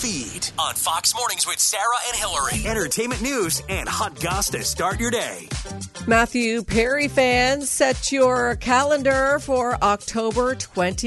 feed on Fox Mornings with Sarah and Hillary. Entertainment news and hot goss to start your day. Matthew Perry fans, set your calendar for October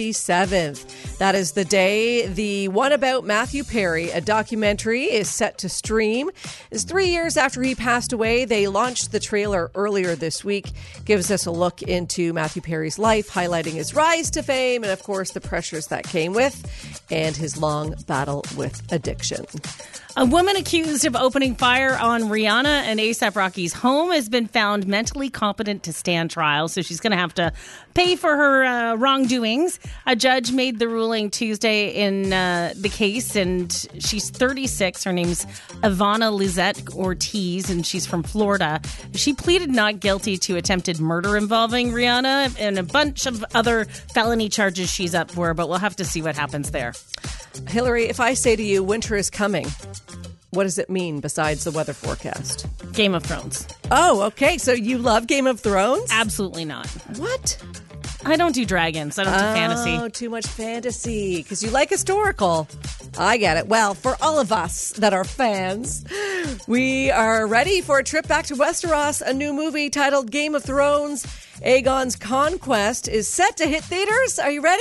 27th. That is the day the One About Matthew Perry, a documentary, is set to stream. It's 3 years after he passed away. They launched the trailer earlier this week. Gives us a look into Matthew Perry's life, highlighting his rise to fame and, of course, the pressures that came with, and his long battle with addiction. A woman accused of opening fire on Rihanna and A$AP Rocky's home has been found mentally competent to stand trial, so she's going to have to pay for her wrongdoings. A judge made the ruling Tuesday in the case, and she's 36. Her name's Ivana Lizette Ortiz, and she's from Florida. She pleaded not guilty to attempted murder involving Rihanna and a bunch of other felony charges she's up for, but we'll have to see what happens there. Hillary, if I say to you, winter is coming, what does it mean besides the weather forecast? Game of Thrones. Oh, okay. So you love Game of Thrones? Absolutely not. What? I don't do dragons. I don't do fantasy. Oh, too much fantasy because you like historical. I get it. Well, for all of us that are fans, we are ready for a trip back to Westeros. A new movie titled Game of Thrones, Aegon's Conquest, is set to hit theaters. Are you ready?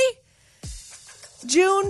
June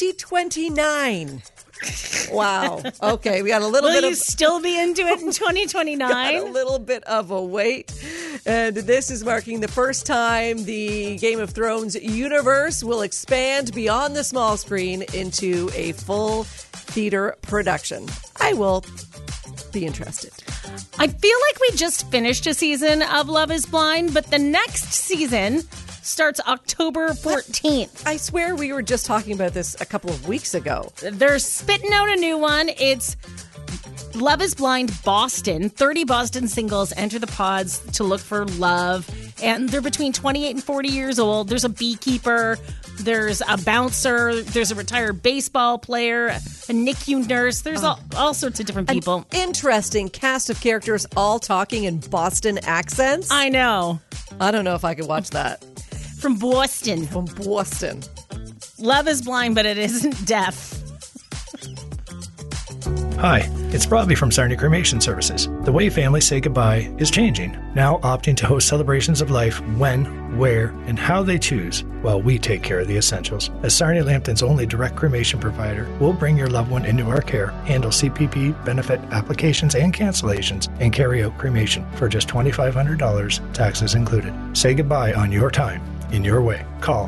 2029. Wow. Okay, we got a little bit of... Will you still be into it in 2029? Got a little bit of a wait. And this is marking the first time the Game of Thrones universe will expand beyond the small screen into a full theater production. I will be interested. I feel like we just finished a season of Love is Blind, but the next season starts October 14th. I swear we were just talking about this a couple of weeks ago. They're spitting out a new one. It's Love is Blind Boston. 30 Boston singles enter the pods to look for love. And they're between 28 and 40 years old. There's a beekeeper. There's a bouncer. There's a retired baseball player. A NICU nurse. There's all sorts of different people. An interesting cast of characters all talking in Boston accents. I know. I don't know if I could watch that. From Boston. From Boston. Love is Blind, but it isn't deaf. Hi, it's Robbie from Sarnia Cremation Services. The way families say goodbye is changing, now opting to host celebrations of life when, where, and how they choose, while we take care of the essentials. As Sarnia Lambton's only direct cremation provider, we'll bring your loved one into our care, handle CPP benefit applications and cancellations, and carry out cremation for just $2,500, taxes included. Say goodbye on your time, in your way. Call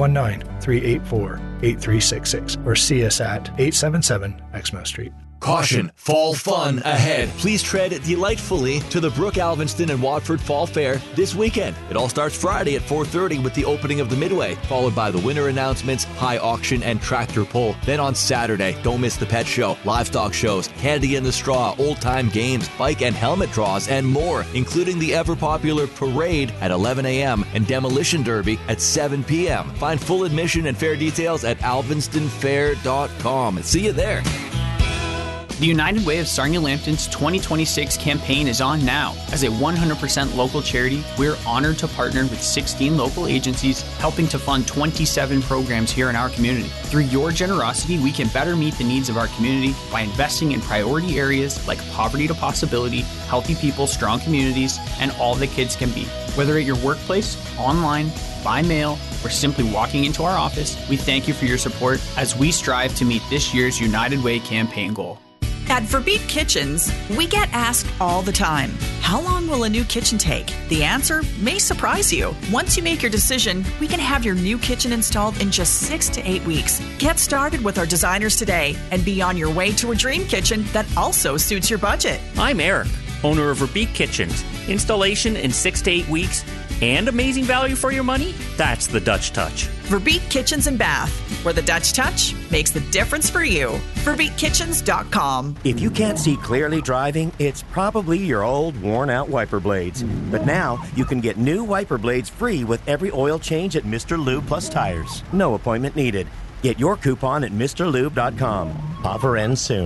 519-384-8366 or see us at 877 Exmo Street. Caution, fall fun ahead. Please tread delightfully to the Brook Alvinston and Watford Fall Fair this weekend. It all starts Friday at 4:30 with the opening of the Midway, followed by the winter announcements, high auction, and tractor pull. Then on Saturday, don't miss the pet show, livestock shows, candy in the straw, old-time games, bike and helmet draws, and more, including the ever-popular parade at 11 a.m. and demolition derby at 7 p.m. Find full admission and fair details at alvinstonfair.com. See you there. The United Way of Sarnia Lambton's 2026 campaign is on now. As a 100% local charity, we're honored to partner with 16 local agencies helping to fund 27 programs here in our community. Through your generosity, we can better meet the needs of our community by investing in priority areas like poverty to possibility, healthy people, strong communities, and all that kids can be. Whether at your workplace, online, by mail, or simply walking into our office, we thank you for your support as we strive to meet this year's United Way campaign goal. At Verbeek Kitchens, we get asked all the time, how long will a new kitchen take? The answer may surprise you. Once you make your decision, we can have your new kitchen installed in just 6 to 8 weeks. Get started with our designers today and be on your way to a dream kitchen that also suits your budget. I'm Eric, owner of Verbeek Kitchens. Installation in 6 to 8 weeks and amazing value for your money? That's the Dutch touch. Verbeek Kitchens and Bath, where the Dutch touch makes the difference for you. VerbeekKitchens.com. If you can't see clearly driving, it's probably your old worn-out wiper blades. But now you can get new wiper blades free with every oil change at Mr. Lube Plus Tires. No appointment needed. Get your coupon at MrLube.com. Offer ends soon.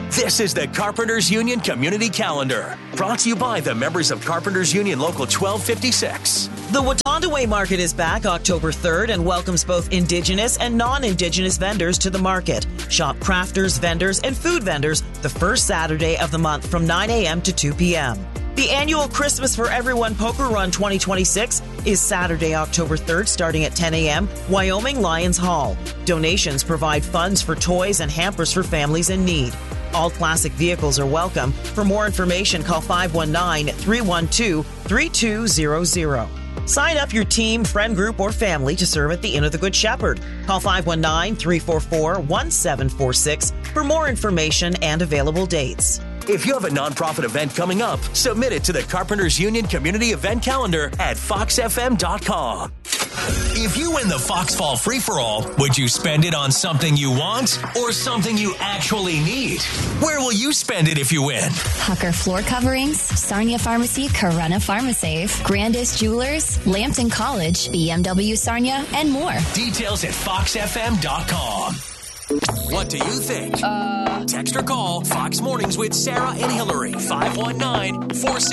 This is the Carpenters Union Community Calendar, brought to you by the members of Carpenters Union Local 1256. The Watonda Way Market is back October 3rd and welcomes both Indigenous and non-Indigenous vendors to the market. Shop crafters, vendors, and food vendors the first Saturday of the month from 9 a.m. to 2 p.m. The annual Christmas for Everyone Poker Run 2026 is Saturday, October 3rd, starting at 10 a.m., Wyoming Lions Hall. Donations provide funds for toys and hampers for families in need. All classic vehicles are welcome. For more information, call 519-312-3200. Sign up your team, friend group, or family to serve at the Inn of the Good Shepherd. Call 519-344-1746 for more information and available dates. If you have a nonprofit event coming up, submit it to the Carpenters Union Community Event Calendar at foxfm.com. If you win the Fox Fall Free-For-All, would you spend it on something you want or something you actually need? Where will you spend it if you win? Hucker Floor Coverings, Sarnia Pharmacy, Corunna PharmaSafe, Grandis Jewelers, Lambton College, BMW Sarnia, and more. Details at foxfm.com. What do you think? Text or call Fox Mornings with Sarah and Hillary. 519-46